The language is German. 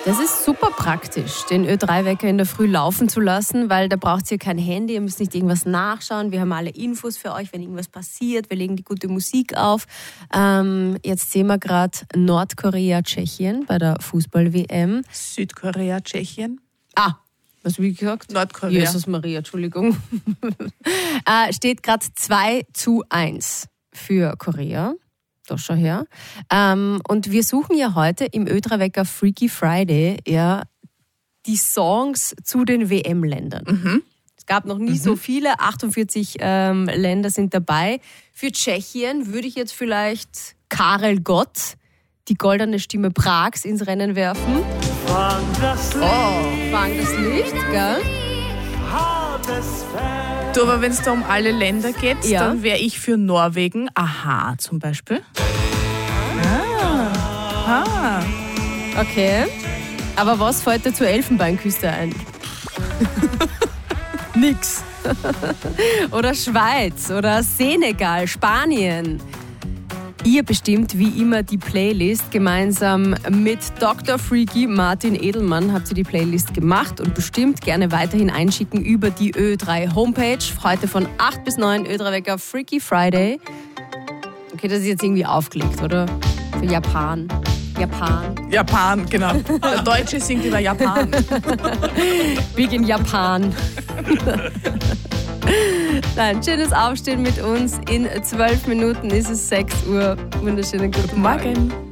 Das ist super praktisch, den Ö3-Wecker in der Früh laufen zu lassen, weil da braucht ihr kein Handy, ihr müsst nicht irgendwas nachschauen. Wir haben alle Infos für euch, wenn irgendwas passiert. Wir legen die gute Musik auf. Jetzt sehen wir gerade Nordkorea, Tschechien bei der Fußball-WM. Südkorea, Tschechien. Was habe ich gesagt? Nordkorea. Jesus Maria, Entschuldigung. Steht gerade 2:1 für Korea. Doch schon her. Und wir suchen ja heute im Ö3-Wecker Freaky Friday die Songs zu den WM-Ländern. Es gab noch nie so viele, 48 Länder sind dabei. Für Tschechien würde ich jetzt vielleicht Karel Gott, die goldene Stimme Prags, ins Rennen werfen. Fang das Licht, gell? Du, aber wenn es da um alle Länder geht, Ja. dann wäre ich für Norwegen. Aha, zum Beispiel. Okay. Aber was fällt dir zur Elfenbeinküste ein? Nix. Oder Schweiz oder Senegal, Spanien. Ihr bestimmt wie immer die Playlist. Gemeinsam mit Dr. Freaky Martin Edelmann habt ihr die Playlist gemacht und bestimmt gerne weiterhin einschicken über die Ö3 Homepage. Heute von 8 bis 9 Ö3-Wecker Freaky Friday. Okay, das ist jetzt irgendwie aufgelegt, oder? Für Japan, genau. Der Deutsche singt über Japan. Big in Japan. Nein, schönes Aufstehen mit uns. In 12 Minuten ist es 6 Uhr. Wunderschönen guten Morgen.